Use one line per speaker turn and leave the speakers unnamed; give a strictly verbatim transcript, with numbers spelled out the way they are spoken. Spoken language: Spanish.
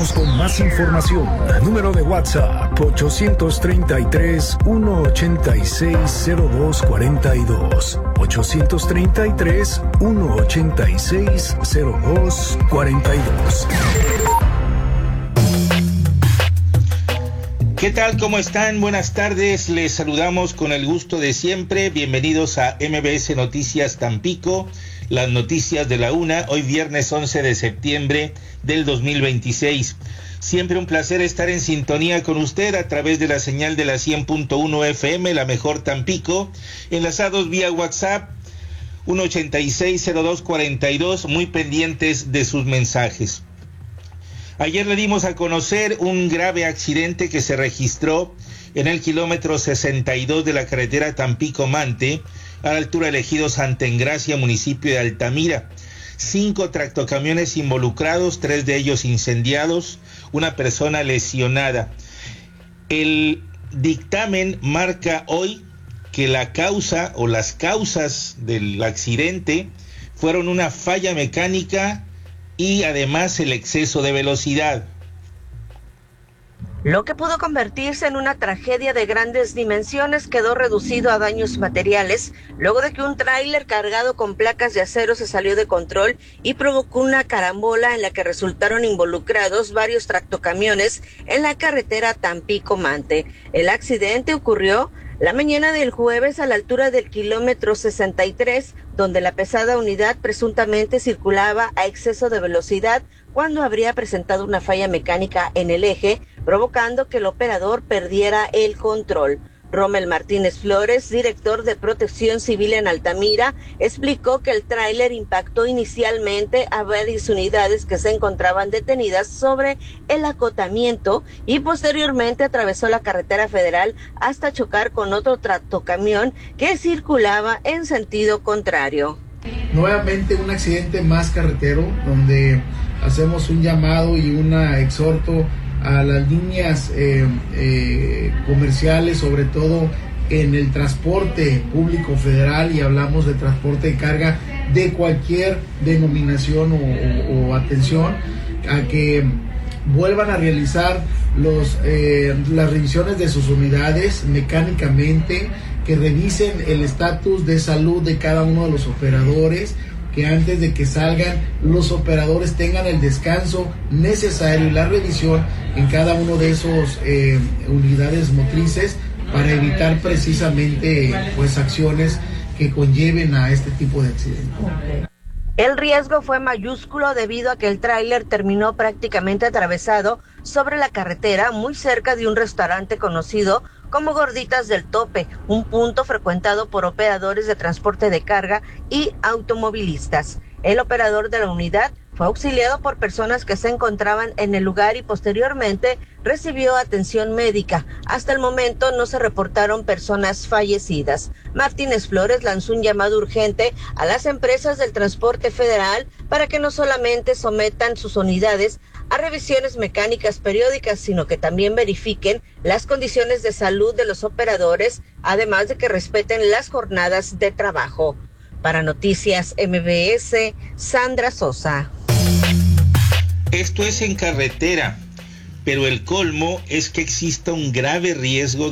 Continuamos con más información. Número de WhatsApp ochocientos treinta y tres, ciento ochenta y seis, cero dos cuarenta y dos. ochocientos treinta y tres, ciento ochenta y seis, cero dos cuarenta y dos.
¿Qué tal? ¿Cómo están? Buenas tardes. Les saludamos con el gusto de siempre. Bienvenidos a M B S Noticias Tampico, las noticias de la una, hoy viernes once de septiembre del dos mil veintiséis. Siempre un placer estar en sintonía con usted a través de la señal de la cien punto uno F M, la mejor Tampico, enlazados vía WhatsApp ciento ochenta y seis, cero dos cuarenta y dos, muy pendientes de sus mensajes. Ayer le dimos a conocer un grave accidente que se registró en el kilómetro sesenta y dos de la carretera Tampico-Mante, a la altura del ejido Santa Engracia, municipio de Altamira. Cinco tractocamiones involucrados, tres de ellos incendiados, una persona lesionada. El dictamen marca hoy que la causa o las causas del accidente fueron una falla mecánica y además el exceso de velocidad.
Lo que pudo convertirse en una tragedia de grandes dimensiones quedó reducido a daños materiales luego de que un tráiler cargado con placas de acero se salió de control y provocó una carambola en la que resultaron involucrados varios tractocamiones en la carretera Tampico-Mante. El accidente ocurrió la mañana del jueves a la altura del kilómetro sesenta y tres, donde la pesada unidad presuntamente circulaba a exceso de velocidad cuando habría presentado una falla mecánica en el eje, provocando que el operador perdiera el control. Rommel Martínez Flores, director de Protección Civil en Altamira, explicó que el tráiler impactó inicialmente a varias unidades que se encontraban detenidas sobre el acotamiento y posteriormente atravesó la carretera federal hasta chocar con otro tractocamión que circulaba en sentido contrario.
Nuevamente un accidente más carretero, donde hacemos un llamado y un exhorto a las líneas eh, eh, comerciales, sobre todo en el transporte público federal, y hablamos de transporte de carga de cualquier denominación o, o, o atención, a que vuelvan a realizar los, eh, las revisiones de sus unidades mecánicamente, que revisen el estatus de salud de cada uno de los operadores, que antes de que salgan los operadores tengan el descanso necesario y la revisión en cada uno de esos eh, unidades motrices, para evitar precisamente pues acciones que conlleven a este tipo de accidentes.
El riesgo fue mayúsculo debido a que el tráiler terminó prácticamente atravesado sobre la carretera, muy cerca de un restaurante conocido como Gorditas del Tope, un punto frecuentado por operadores de transporte de carga y automovilistas. El operador de la unidad fue auxiliado por personas que se encontraban en el lugar y posteriormente recibió atención médica. Hasta el momento no se reportaron personas fallecidas. Martínez Flores lanzó un llamado urgente a las empresas del transporte federal para que no solamente sometan sus unidades a revisiones mecánicas periódicas, sino que también verifiquen las condiciones de salud de los operadores, además de que respeten las jornadas de trabajo. Para Noticias M B S, Sandra Sosa.
Esto es en carretera, pero el colmo es que exista un grave riesgo